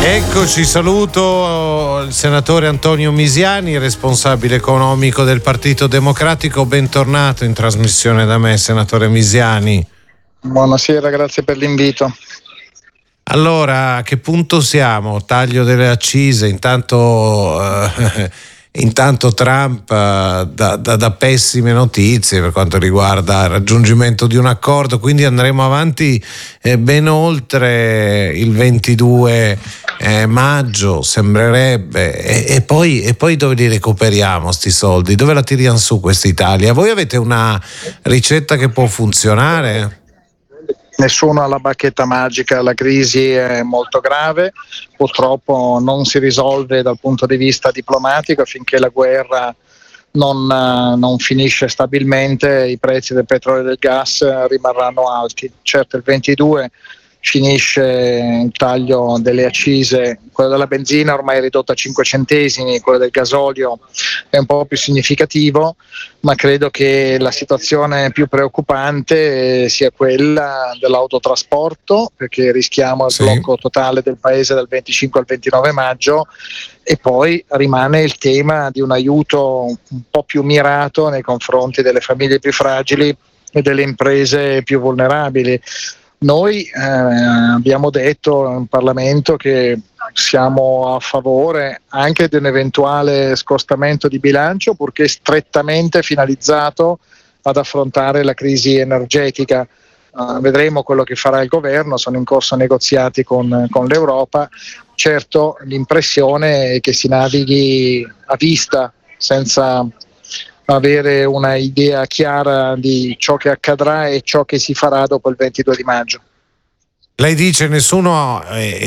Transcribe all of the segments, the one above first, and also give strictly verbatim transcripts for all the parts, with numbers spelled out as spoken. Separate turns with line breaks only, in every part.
Eccoci, saluto il senatore Antonio Misiani, responsabile economico del Partito Democratico. Bentornato in trasmissione da me, senatore Misiani.
Buonasera, grazie per l'invito.
Allora, a che punto siamo? Taglio delle accise, intanto, eh, intanto Trump eh, dà, dà, dà pessime notizie per quanto riguarda il raggiungimento di un accordo, quindi andremo avanti eh, ben oltre il ventidue eh, maggio, sembrerebbe, e, e, poi, e poi dove li recuperiamo sti soldi? Dove la tiriamo su questa Italia? Voi avete una ricetta che può funzionare?
Nessuno ha la bacchetta magica, la crisi è molto grave, purtroppo non si risolve dal punto di vista diplomatico finché la guerra non, non finisce stabilmente, i prezzi del petrolio e del gas rimarranno alti. Certo il ventidue finisce il taglio delle accise, quella della benzina ormai è ridotta a cinque centesimi, quella del gasolio è un po' più significativo, ma credo che la situazione più preoccupante sia quella dell'autotrasporto, perché rischiamo il
sì.
blocco totale del paese dal venticinque al ventinove maggio, e poi rimane il tema di un aiuto un po' più mirato nei confronti delle famiglie più fragili e delle imprese più vulnerabili. Noi eh, abbiamo detto in Parlamento che siamo a favore anche di un eventuale scostamento di bilancio, purché strettamente finalizzato ad affrontare la crisi energetica. Uh, vedremo quello che farà il governo, sono in corso negoziati con, con l'Europa. Certo, l'impressione è che si navighi a vista, senza avere una idea chiara di ciò che accadrà e ciò che si farà dopo il ventidue di maggio.
Lei dice nessuno,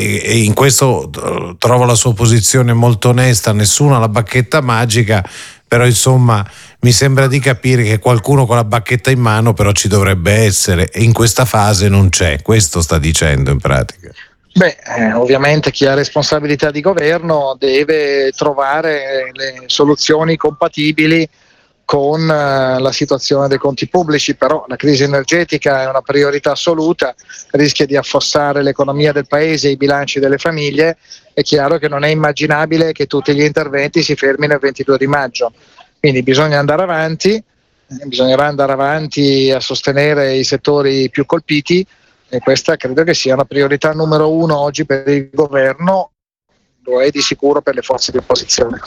e in questo trovo la sua posizione molto onesta, nessuno ha la bacchetta magica, però insomma mi sembra di capire che qualcuno con la bacchetta in mano però ci dovrebbe essere, e in questa fase non c'è, questo sta dicendo in pratica.
Beh, eh, ovviamente chi ha responsabilità di governo deve trovare le soluzioni compatibili con uh, la situazione dei conti pubblici, però la crisi energetica è una priorità assoluta, rischia di affossare l'economia del paese e i bilanci delle famiglie. È chiaro che non è immaginabile che tutti gli interventi si fermino il ventidue di maggio, quindi bisogna andare avanti, eh, bisognerà andare avanti a sostenere i settori più colpiti, e questa credo che sia una priorità numero uno oggi per il governo, lo è di sicuro per le forze di opposizione.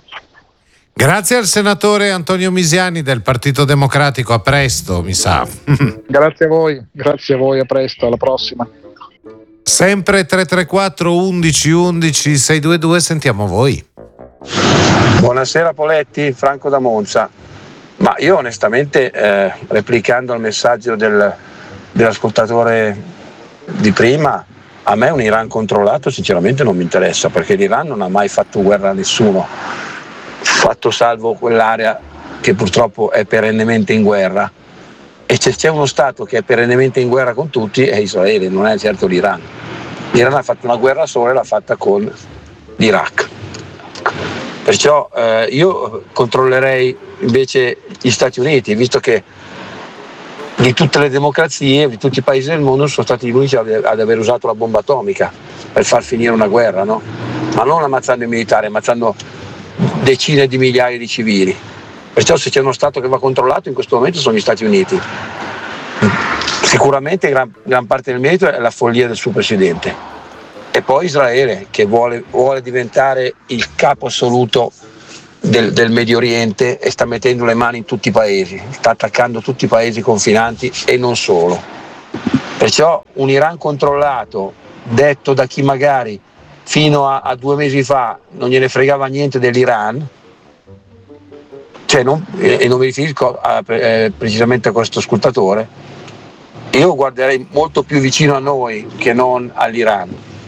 Grazie al senatore Antonio Misiani del Partito Democratico, a presto, mi sa.
Grazie a voi, grazie a voi, a presto, alla prossima.
Sempre tre tre quattro undici undici sei due due, sentiamo voi.
Buonasera Poletti, Franco da Monza. Ma io onestamente, eh, replicando al messaggio del, dell'ascoltatore di prima, a me un Iran controllato sinceramente non mi interessa, perché l'Iran non ha mai fatto guerra a nessuno, fatto salvo quell'area che purtroppo è perennemente in guerra, e se c'è uno Stato che è perennemente in guerra con tutti è Israele, non è certo l'Iran. L'Iran ha fatto una guerra sola e l'ha fatta con l'Iraq, perciò eh, io controllerei invece gli Stati Uniti, visto che di tutte le democrazie, di tutti i paesi del mondo, sono stati gli unici ad aver usato la bomba atomica per far finire una guerra, no? Ma non ammazzando i militari, ammazzando decine di migliaia di civili. Perciò se c'è uno Stato che va controllato in questo momento sono gli Stati Uniti. Sicuramente gran, gran parte del merito è la follia del suo presidente, e poi Israele che vuole, vuole diventare il capo assoluto del, del Medio Oriente e sta mettendo le mani in tutti i paesi, sta attaccando tutti i paesi confinanti e non solo. Perciò un Iran controllato, detto da chi magari fino a, a due mesi fa non gliene fregava niente dell'Iran, cioè non, e non mi riferisco a, eh, precisamente a questo ascoltatore, io guarderei molto più vicino a noi che non all'Iran,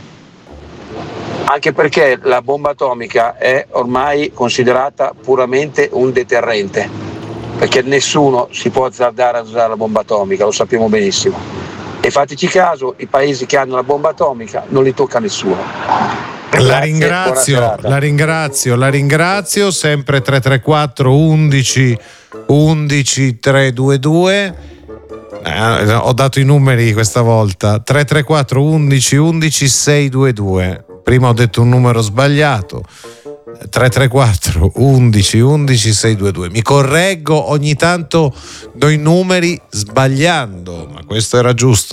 anche perché la bomba atomica è ormai considerata puramente un deterrente, perché nessuno si può azzardare a usare la bomba atomica, lo sappiamo benissimo. E fateci caso, i paesi che hanno la bomba atomica non li tocca nessuno.
Grazie, la ringrazio, la ringrazio, la ringrazio, sempre tre tre quattro undici undici tre due due. Eh, ho dato i numeri questa volta. tre tre quattro undici undici sei due due. prima ho detto un numero sbagliato. tre tre quattro undici undici sei due due. Mi correggo ogni tanto do i numeri sbagliando, ma questo era giusto.